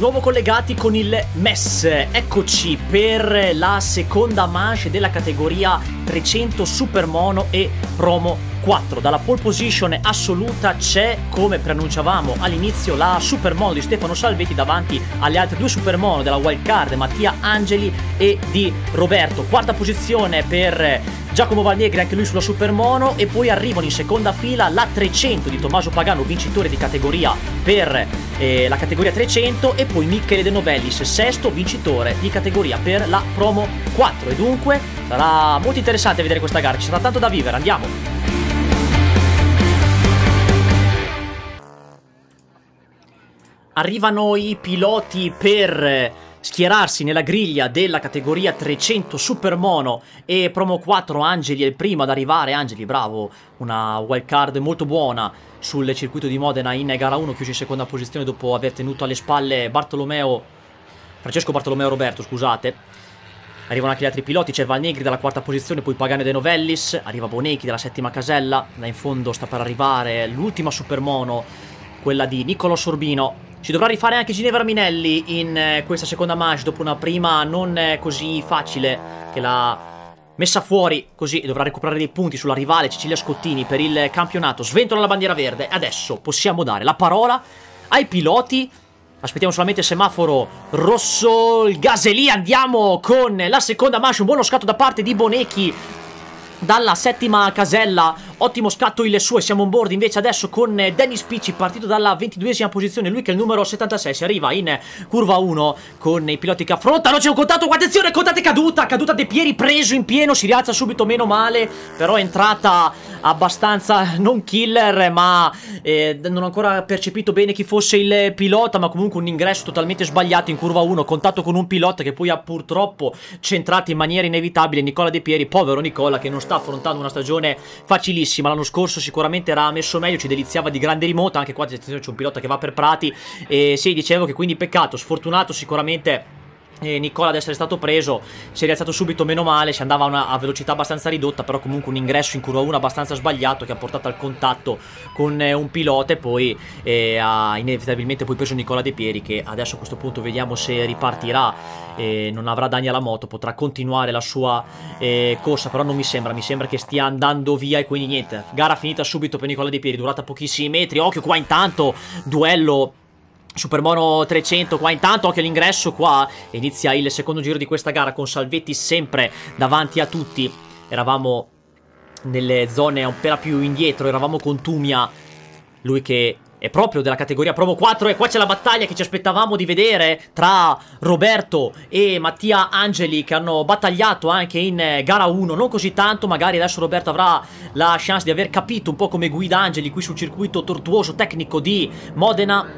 nuovo collegati con il MES. Eccoci per la seconda manche della categoria 300 Super Mono e Promo 4. Dalla pole position assoluta c'è, come preannunciavamo all'inizio, la Super Mono di Stefano Salvetti davanti alle altre due Super Mono della wildcard, Mattia Angeli e di Roberto. Quarta posizione per Giacomo Valnegri, anche lui sulla Super Mono, e poi arrivano in seconda fila la 300 di Tommaso Pagano, vincitore di categoria per la categoria 300, e poi Michele De Novellis, sesto vincitore di categoria per la Promo 4. E dunque sarà molto interessante vedere questa gara, ci sarà tanto da vivere, andiamo! Arrivano i piloti per schierarsi nella griglia della categoria 300 Super Mono e Promo 4. Angeli è il primo ad arrivare. Angeli, bravo, una wildcard molto buona sul circuito di Modena in gara 1, chiuso in seconda posizione dopo aver tenuto alle spalle Francesco Bartolomeo Roberto, scusate. Arrivano anche gli altri piloti, c'è Valnegri dalla quarta posizione, poi Pagano e De Novellis, arriva Bonecchi dalla settima casella, là in fondo sta per arrivare l'ultima Super Mono, quella di Niccolò Sorbino. Ci dovrà rifare anche Ginevra Minelli in questa seconda manche dopo una prima non così facile che l'ha messa fuori, così dovrà recuperare dei punti sulla rivale Cecilia Scottini per il campionato. Sventola la bandiera verde. Adesso possiamo dare la parola ai piloti. Aspettiamo solamente il semaforo rosso, il gas è lì, andiamo con la seconda manche. Un buono scatto da parte di Bonecchi dalla settima casella, ottimo scatto il suo, e siamo on board invece adesso con Dennis Picci, partito dalla 22esima posizione, lui che è il numero 76, si arriva in curva 1 con i piloti che affrontano, c'è un contatto, attenzione, contatto, caduta De Pieri, preso in pieno, si rialza subito, meno male, però è entrata abbastanza non killer, ma non ho ancora percepito bene chi fosse il pilota, ma comunque un ingresso totalmente sbagliato in curva 1, contatto con un pilota che poi ha purtroppo centrato in maniera inevitabile Nicola De Pieri, povero Nicola che non sta affrontando una stagione facilissima. L'anno scorso sicuramente era messo meglio, ci deliziava di grande rimonta, anche qua attenzione, c'è un pilota che va per Prati, e sì, dicevo che quindi peccato, sfortunato sicuramente Nicola ad essere stato preso, si è rialzato subito, meno male, si andava a velocità abbastanza ridotta, però comunque un ingresso in curva 1 abbastanza sbagliato che ha portato al contatto con un pilota, e poi ha inevitabilmente poi preso Nicola De Pieri, che adesso a questo punto vediamo se ripartirà, non avrà danni alla moto, potrà continuare la sua corsa, però non mi sembra che stia andando via, e quindi niente, gara finita subito per Nicola De Pieri, durata pochissimi metri. Occhio qua intanto, duello Super Mono 300 qua intanto, occhio all'ingresso qua, inizia il secondo giro di questa gara con Salvetti sempre davanti a tutti. Eravamo nelle zone ancora più indietro, eravamo con Tumia, lui che è proprio della categoria Promo 4, e qua c'è la battaglia che ci aspettavamo di vedere tra Roberto e Mattia Angeli, che hanno battagliato anche in gara 1, non così tanto, magari adesso Roberto avrà la chance di aver capito un po' come guida Angeli qui sul circuito tortuoso tecnico di Modena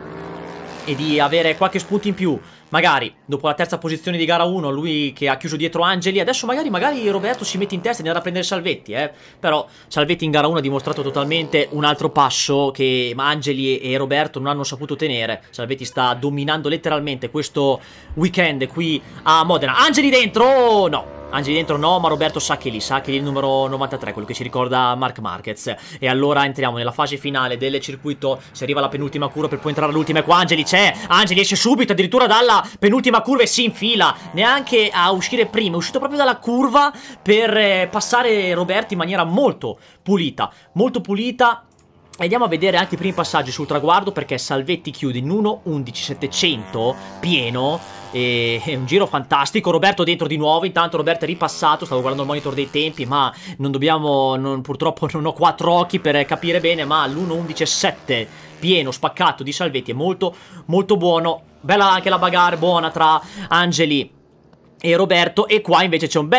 e di avere qualche spunto in più, magari dopo la terza posizione di gara 1, lui che ha chiuso dietro Angeli. Adesso magari Roberto si mette in testa e andrà a prendere Salvetti, però Salvetti in gara 1 ha dimostrato totalmente un altro passo che Angeli e Roberto non hanno saputo tenere. Salvetti sta dominando letteralmente questo weekend qui a Modena. Angeli dentro, oh, no, Angeli dentro no, ma Roberto sa che lì il numero 93, quello che ci ricorda Marc Marquez. E allora entriamo nella fase finale del circuito, si arriva alla penultima curva per poi entrare all'ultima, e qua Angeli c'è, Angeli esce subito addirittura dalla penultima curva e si infila, neanche a uscire prima, è uscito proprio dalla curva per passare Roberto in maniera molto pulita. Andiamo a vedere anche i primi passaggi sul traguardo, perché Salvetti chiude in 1:11.700 pieno, e è un giro fantastico. Roberto dentro di nuovo, intanto Roberto è ripassato, stavo guardando il monitor dei tempi, ma purtroppo non ho 4 occhi per capire bene, ma l'1:11.7 pieno spaccato di Salvetti è molto molto buono. Bella anche la bagarre buona tra Angeli e Roberto, e qua invece c'è un bel